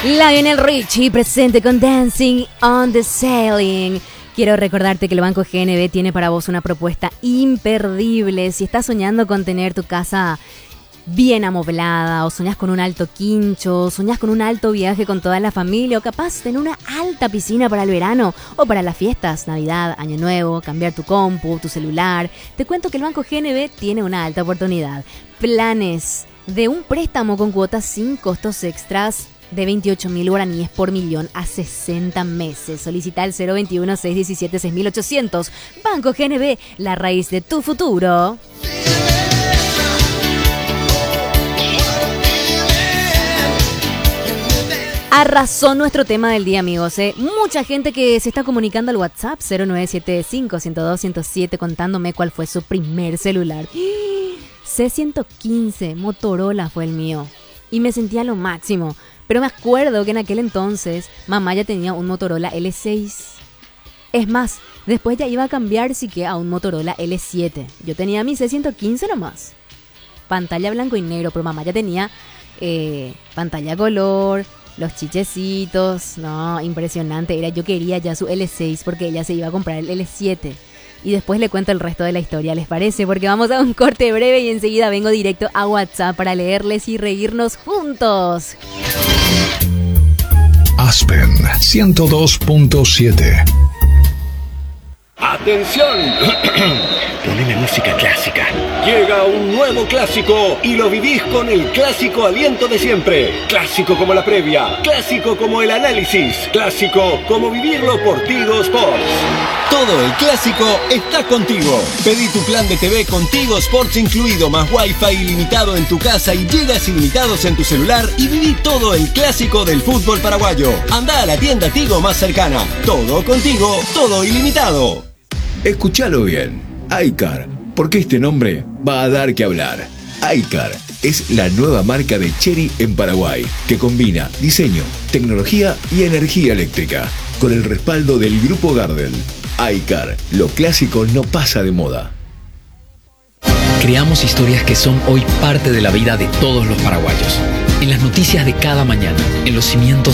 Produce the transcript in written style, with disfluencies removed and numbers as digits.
Lionel Richie presente con Dancing on the Ceiling. Quiero recordarte que el Banco GNB tiene para vos una propuesta imperdible. Si estás soñando con tener tu casa bien amoblada, o soñás con un alto quincho, soñás con un alto viaje con toda la familia, o capaz tener una alta piscina para el verano o para las fiestas, Navidad, Año Nuevo, cambiar tu compu, tu celular, te cuento que el Banco GNB tiene una alta oportunidad. Planes de un préstamo con cuotas sin costos extras de 28.000 guaraníes por millón a 60 meses. Solicita al 021-617-6800. Banco GNB, la raíz de tu futuro. Arrasó nuestro tema del día, amigos. Mucha gente que se está comunicando al WhatsApp 0975-102-107 contándome cuál fue su primer celular. C115 Motorola fue el mío y me sentía lo máximo. Pero me acuerdo que en aquel entonces mamá ya tenía un Motorola L6. Es más, después ya iba a cambiar sí que a un Motorola L7. Yo tenía mi C115 nomás. Pantalla blanco y negro, pero mamá ya tenía pantalla color, los chichecitos. No, impresionante. Yo quería ya su L6 porque ella se iba a comprar el L7. Y después le cuento el resto de la historia, ¿les parece? Porque vamos a un corte breve y enseguida vengo directo a WhatsApp para leerles y reírnos juntos. Aspen 102.7. ¡Atención! Poneme música clásica. Llega un nuevo clásico y lo vivís con el clásico aliento de siempre. Clásico como la previa, clásico como el análisis, clásico como vivirlo por Tigo Sports. Todo el clásico está contigo. Pedí tu plan de TV con Tigo Sports incluido, más Wi-Fi ilimitado en tu casa y gigas ilimitados en tu celular y viví todo el clásico del fútbol paraguayo. Anda a la tienda Tigo más cercana. Todo contigo, todo ilimitado. Escúchalo bien. iCar, porque este nombre va a dar que hablar. iCar es la nueva marca de Chery en Paraguay, que combina diseño, tecnología y energía eléctrica, con el respaldo del Grupo Gardel. iCar, lo clásico no pasa de moda. Creamos historias que son hoy parte de la vida de todos los paraguayos. En las noticias de cada mañana, en los cimientos